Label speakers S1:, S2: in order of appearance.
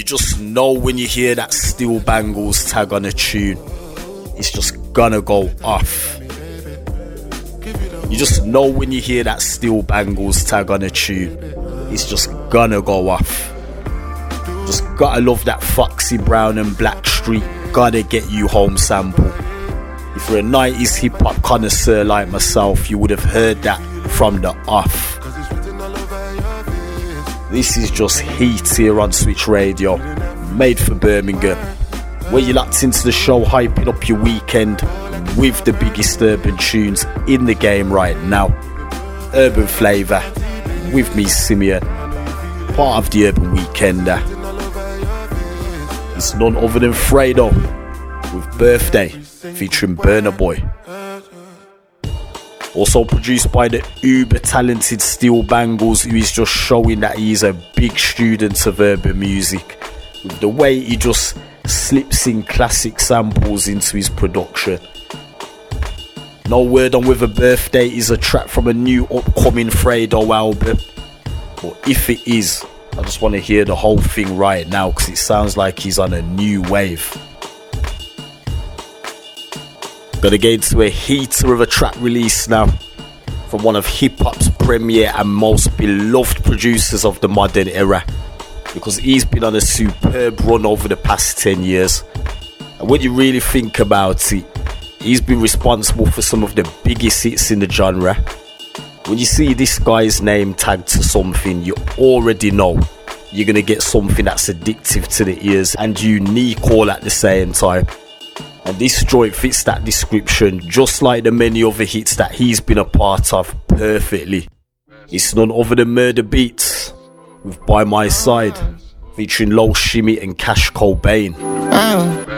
S1: just know when you hear that Steel Bangles tag on a tune, it's just gonna go off. You just know when you hear that Steel Bangles tag on a tune, it's just gonna go off. Just gotta love that Foxy Brown and Blackstreet Gotta Get You Home sample. If you're a 90s hip-hop connoisseur like myself, you would have heard that from the off. This is just heat here on Switch Radio, made for Birmingham, where you're locked into the show, hyping up your weekend with the biggest urban tunes in the game right now. Urban Flavour with me, Simeon, part of the Urban Weekender. It's none other than Fredo with Birthday featuring Burna Boy. Also produced by the uber talented Steel Bangles, who is just showing that he's a big student of urban music with the way he just slips in classic samples into his production. No word on whether Birthday is a track from a new upcoming Fredo album, but if it is, I just want to hear the whole thing right now because it sounds like he's on a new wave. Gotta get into a heater of a track release now from one of hip-hop's premier and most beloved producers of the modern era, because he's been on a superb run over the past 10 years. And when you really think about it, he's been responsible for some of the biggest hits in the genre. When you see this guy's name tagged to something, you already know you're gonna get something that's addictive to the ears and unique all at the same time. And this joint fits that description just like the many other hits that he's been a part of perfectly. It's none other than Murder Beats with By My Side featuring Lil Shimmy and Cash Cobain.